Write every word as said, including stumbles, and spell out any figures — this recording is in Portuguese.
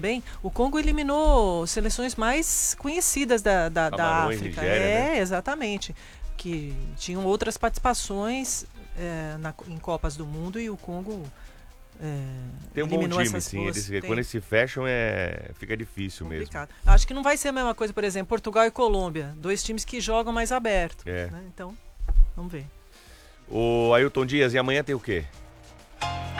também, o Congo eliminou seleções mais conhecidas da, da, da Camarões, África. Nigéria, é, né? exatamente. Que tinham outras participações é, na, em Copas do Mundo e o Congo é, Tem um bom eliminou time, essas sim. duas. Eles, Tem. quando eles se fecham, é, fica difícil Complicado. mesmo. Acho que não vai ser a mesma coisa, por exemplo, Portugal e Colômbia. Dois times que jogam mais aberto. É. Né? Então, vamos ver. O Ailton Dias, e amanhã tem o quê?